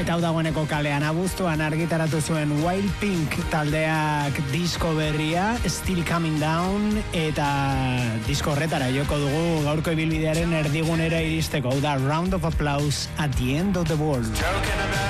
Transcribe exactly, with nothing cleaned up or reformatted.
Eta hau dagoeneko kalean abuztuan argitaratu zuen Wild Pink taldeak disko berria, Still Coming Down, eta disko horretara joko dugu gaurko ibilbidearen erdigunera iristeko. Hau da Round of Applause at the End of the World.